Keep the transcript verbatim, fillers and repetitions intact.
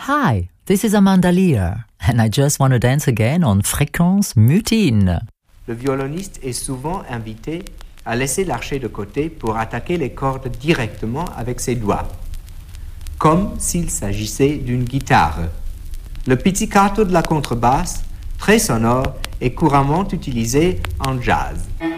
Hi, this is Amanda Lear, and I just want to dance again on Fréquence Mutine. Le violoniste est souvent invité à laisser l'archet de côté pour attaquer les cordes directement avec ses doigts, comme s'il s'agissait d'une guitare. Le pizzicato de la contrebasse, très sonore, est couramment utilisé en jazz.